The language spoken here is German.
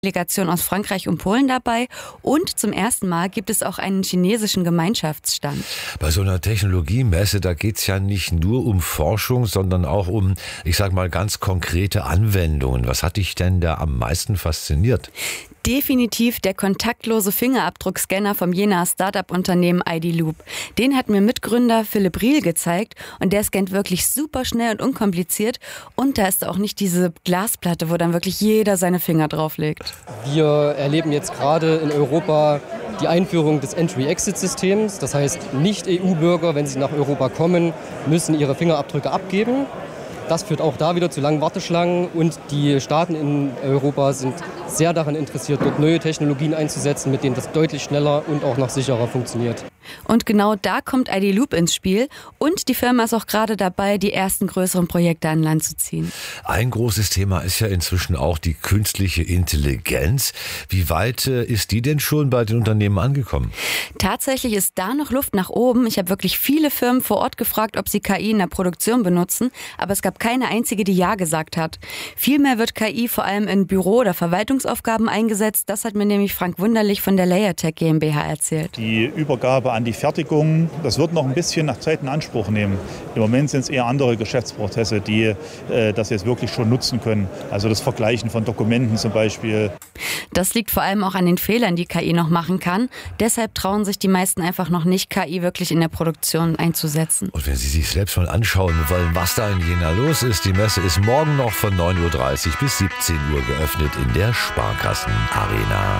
Delegation aus Frankreich und Polen dabei und zum ersten Mal gibt es auch einen chinesischen Gemeinschaftsstand. Bei so einer Technologiemesse, da geht's ja nicht nur um Forschung, sondern auch um, ich sag mal, ganz konkrete Anwendungen. Was hat dich denn da am meisten fasziniert? Definitiv der kontaktlose Fingerabdruckscanner vom Jenaer Start-up-Unternehmen ID.Loop. Den hat mir Mitgründer Philipp Riel gezeigt und der scannt wirklich super schnell und unkompliziert und da ist auch nicht diese Glasplatte, wo dann wirklich jeder seine Finger drauflegt. Wir erleben jetzt gerade in Europa die Einführung des Entry-Exit-Systems. Das heißt, Nicht-EU-Bürger, wenn sie nach Europa kommen, müssen ihre Fingerabdrücke abgeben. Das führt auch da wieder zu langen Warteschlangen und die Staaten in Europa sind sehr daran interessiert, dort neue Technologien einzusetzen, mit denen das deutlich schneller und auch noch sicherer funktioniert. Und genau da kommt ID.Loop ins Spiel und die Firma ist auch gerade dabei, die ersten größeren Projekte an Land zu ziehen. Ein großes Thema ist ja inzwischen auch die künstliche Intelligenz. Wie weit ist die denn schon bei den Unternehmen angekommen? Tatsächlich ist da noch Luft nach oben. Ich habe wirklich viele Firmen vor Ort gefragt, ob sie KI in der Produktion benutzen, aber es gab keine einzige, die Ja gesagt hat. Vielmehr wird KI vor allem in Büro- oder Verwaltungsaufgaben eingesetzt. Das hat mir nämlich Frank Wunderlich von der Layertech GmbH erzählt. Die Übergabe an die Fertigung, das wird noch ein bisschen nach Zeit in Anspruch nehmen. Im Moment sind es eher andere Geschäftsprozesse, die das jetzt wirklich schon nutzen können. Also das Vergleichen von Dokumenten zum Beispiel. Das liegt vor allem auch an den Fehlern, die KI noch machen kann. Deshalb trauen sich die meisten einfach noch nicht, KI wirklich in der Produktion einzusetzen. Und wenn Sie sich selbst mal anschauen wollen, was da in Jena los ist, die Messe ist morgen noch von 9.30 Uhr bis 17 Uhr geöffnet in der Sparkassen Arena.